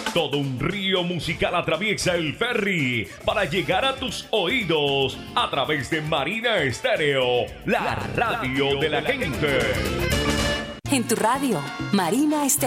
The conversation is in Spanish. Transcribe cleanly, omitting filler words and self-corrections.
Todo un río musical atraviesa el ferry para llegar a tus oídos a través de Marina Estéreo, la radio de la gente. En tu radio, Marina Estéreo.